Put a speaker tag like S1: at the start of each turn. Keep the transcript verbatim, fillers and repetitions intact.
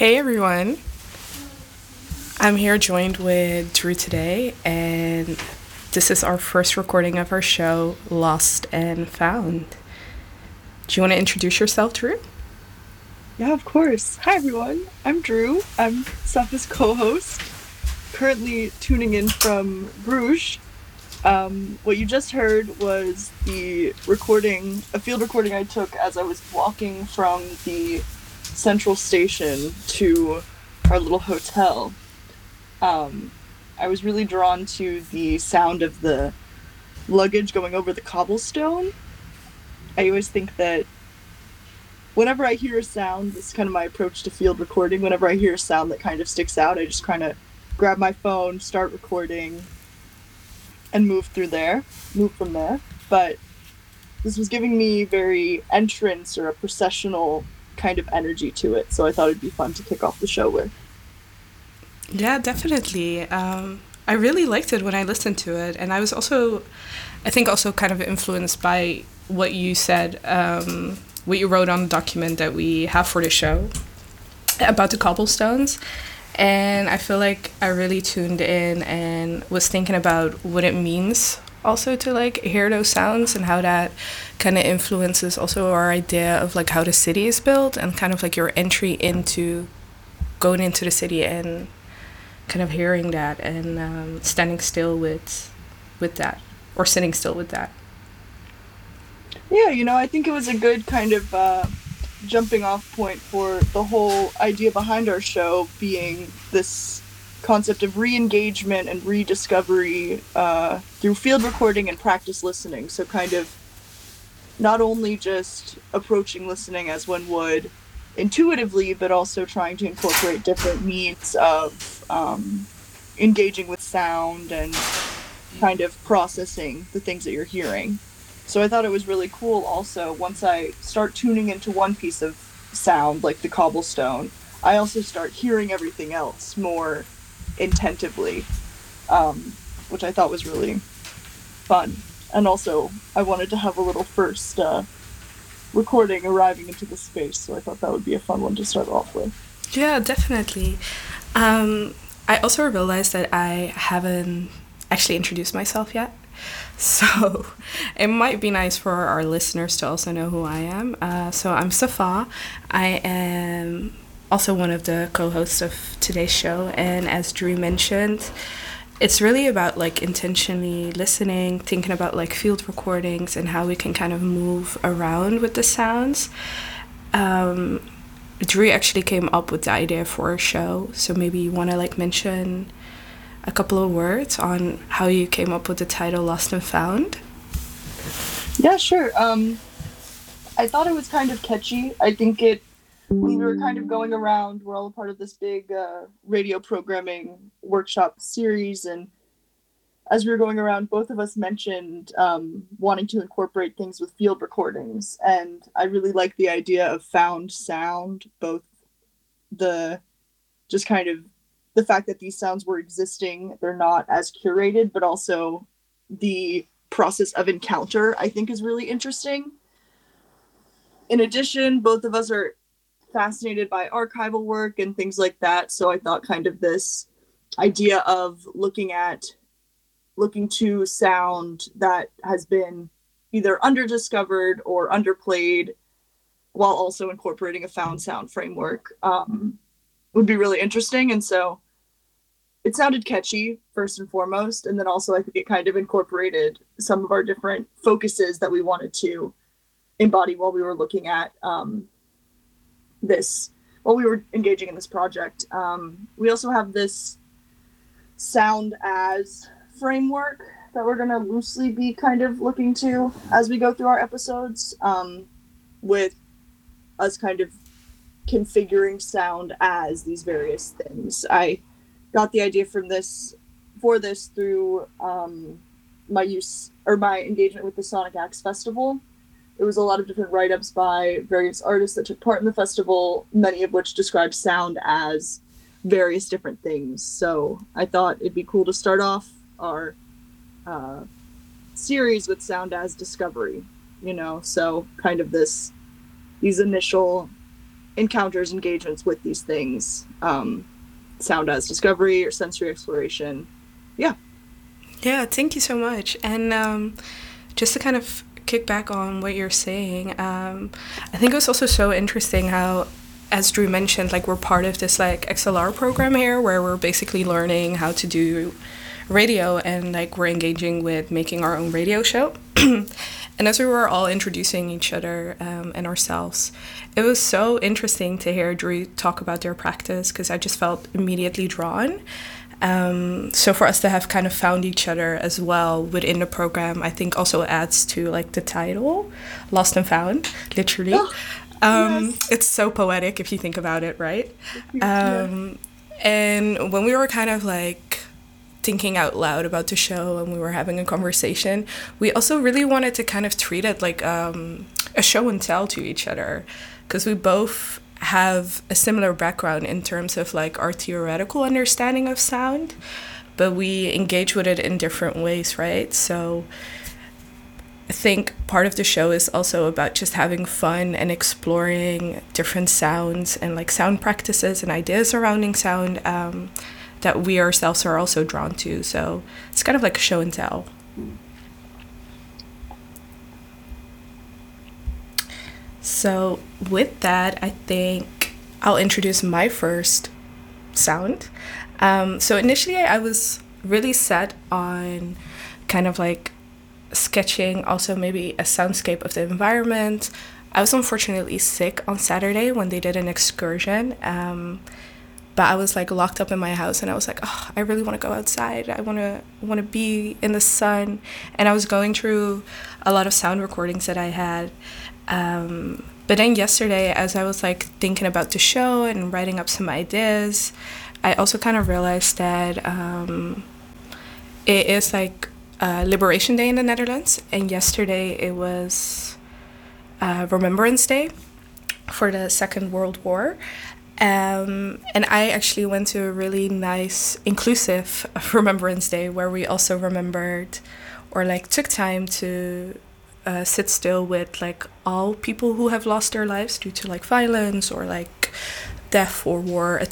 S1: Hey everyone, I'm here joined with Drew today, and this is our first recording of our show, Lost and Found. Do you want to introduce yourself, Drew?
S2: Yeah, of course. Hi, everyone. I'm Drew. I'm Safa's co-host. Currently tuning in from Bruges. Um, what you just heard was the recording, a field recording I took as I was walking from the central station to our little hotel. Um, I was really drawn to the sound of the luggage going over the cobblestone. I always think that whenever I hear a sound, this is kind of my approach to field recording. Whenever I hear a sound that kind of sticks out, I just kind of grab my phone, start recording, and move through there, move from there. But this was giving me very entrance or a processional kind of energy to it, so I thought it'd be fun to kick off the show with.
S1: Yeah, definitely. Um, I really liked it when I listened to it, and I was also, I think, also kind of influenced by what you said, um, what you wrote on the document that we have for the show about the cobblestones. And I feel like I really tuned in and was thinking about what it means also to like hear those sounds and how that kind of influences also our idea of like how the city is built and kind of like your entry into going into the city and kind of hearing that and um, standing still with with that or sitting still with that.
S2: Yeah, you know, I think it was a good kind of uh, jumping off point for the whole idea behind our show being this concept of re-engagement and rediscovery uh, through field recording and practice listening. So kind of not only just approaching listening as one would intuitively, but also trying to incorporate different means of um, engaging with sound and kind of processing the things that you're hearing. So I thought it was really cool also, once I start tuning into one piece of sound, like the cobblestone, I also start hearing everything else more intentively, um, which I thought was really fun. And also, I wanted to have a little first uh, recording arriving into the space, so I thought that would be a fun one to start off with.
S1: Yeah, definitely. Um, I also realized that I haven't actually introduced myself yet. So it might be nice for our listeners to also know who I am. Uh, so I'm Safa. I am also one of the co-hosts of today's show. And as Drew mentioned, it's really about like intentionally listening, thinking about like field recordings and how we can kind of move around with the sounds. Um, Drew actually came up with the idea for a show. So maybe you want to like mention a couple of words on how you came up with the title Lost and Found?
S2: Yeah, sure. Um, I thought it was kind of catchy. I think it, when we were kind of going around, we're all a part of this big uh, radio programming workshop series, and as we were going around, both of us mentioned um, wanting to incorporate things with field recordings, and I really like the idea of found sound, both the just kind of the fact that these sounds were existing, they're not as curated, but also the process of encounter, I think, is really interesting. In addition, both of us are fascinated by archival work and things like that, so I thought kind of this idea of looking at looking to sound that has been either underdiscovered or underplayed while also incorporating a found sound framework um, would be really interesting. And so it sounded catchy first and foremost, and then also I think it kind of incorporated some of our different focuses that we wanted to embody while we were looking at um, this, while we were engaging in this project. Um, we also have this sound as framework that we're going to loosely be kind of looking to as we go through our episodes, um, with us kind of configuring sound as these various things. I got the idea from this for this through um, my use or my engagement with the Sonic Axe Festival. There was a lot of different write-ups by various artists that took part in the festival, many of which described sound as various different things. So I thought it'd be cool to start off our uh, series with sound as discovery, you know, so kind of this, these initial encounters, engagements with these things, um, sound as discovery or sensory exploration. Yeah.
S1: Yeah, thank you so much. And um, just to kind of kick back on what you're saying, um, I think it was also so interesting how, as Drew mentioned, like we're part of this like X L R program here where we're basically learning how to do radio, and like we're engaging with making our own radio show. And as we were all introducing each other um, and ourselves, it was so interesting to hear Drew talk about their practice, because I just felt immediately drawn. Um, so for us to have kind of found each other as well within the program, I think also adds to like the title, Lost and Found, literally.
S2: Oh,
S1: um,
S2: yes.
S1: It's so poetic if you think about it, right?
S2: Yeah.
S1: Um, and when we were kind of like thinking out loud about the show and we were having a conversation, we also really wanted to kind of treat it like um, a show and tell to each other, because we both have a similar background in terms of like our theoretical understanding of sound, but we engage with it in different ways, right? So I think part of the show is also about just having fun and exploring different sounds and like sound practices and ideas surrounding sound um, that we ourselves are also drawn to. So it's kind of like a show and tell. So with that, I think I'll introduce my first sound. Um, so initially I was really set on kind of like sketching also maybe a soundscape of the environment. I was unfortunately sick on Saturday when they did an excursion. Um, but I was like locked up in my house and I was like, oh, I really want to go outside. I want to want to be in the sun. And I was going through a lot of sound recordings that I had. Um, but then yesterday, as I was like thinking about the show and writing up some ideas, I also kind of realized that um, it is like uh, Liberation Day in the Netherlands. And yesterday it was uh, Remembrance Day for the Second World War. Um, and I actually went to a really nice, inclusive Remembrance Day where we also remembered or like took time to uh, sit still with like all people who have lost their lives due to like violence or like death or war,